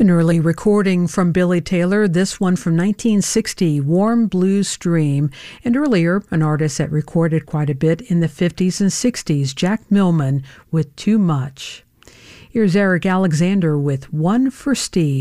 An early recording from Billy Taylor, this one from 1960, Warm Blue Stream, and earlier, an artist that recorded quite a bit in the 50s and 60s, Jack Millman with Too Much. Here's Eric Alexander with One for Steve.